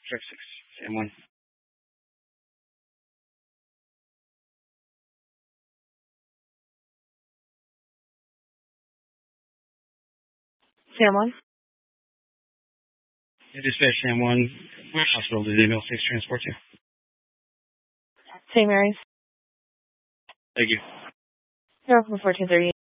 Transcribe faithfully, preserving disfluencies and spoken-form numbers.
Six six Sam one. Sam one. Yeah, dispatch Sam one. Which hospital did email six transport to? Saint Mary's. Thank you. You're welcome, fourteen thirty.